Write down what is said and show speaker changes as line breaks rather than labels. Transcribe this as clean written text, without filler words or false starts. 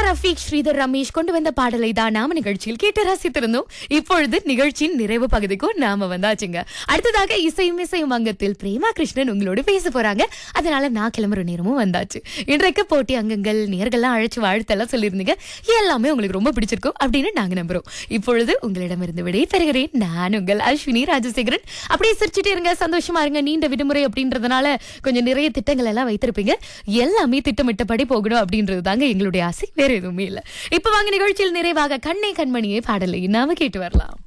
ரஃபீக், ஸ்ரீதர், ரமேஷ் கொண்டு வந்த பாடலை தான் நாம நிகழ்ச்சியில் கேட்டு ரசித்திருந்தோம். இப்பொழுது நிகழ்ச்சியின் நிறைவு பகுதிக்கும் நாம வந்தாச்சுங்க. அடுத்ததாக இசையும் இசையும் அங்கத்தில் பிரேமா கிருஷ்ணன் உங்களோட பேச போறாங்க. அதனால நான் கிளம்புற நேரமும் வந்தாச்சு. இன்றைக்கு போட்டி அங்கங்கள் நேர்கள்லாம் அழைச்சு வாழ்த்தெல்லாம் சொல்லியிருந்தீங்க. எல்லாமே உங்களுக்கு ரொம்ப பிடிச்சிருக்கும் அப்படின்னு நாங்க நம்புறோம். இப்பொழுது உங்களிடமிருந்து விடை பெறுகிறேன். நான் உங்கள் அஸ்வினி ராஜசேகரன். அப்படியே சிரிச்சுட்டே இருங்க, சந்தோஷமா இருங்க. நீண்ட விடுமுறை அப்படின்றதுனால கொஞ்சம் நிறைய திட்டங்கள் எல்லாம் வைத்திருப்பீங்க. எல்லாமே திட்டமிட்டபடி போகணும் அப்படின்றது தாங்க எங்களுடைய ஆசை, வேற எதுவுமே இல்ல. இப்ப வாங்க நிகழ்ச்சியில் நிறைவாக கண்ணே கண்மணியே பாடலை நாம கேட்டு வரலாம்.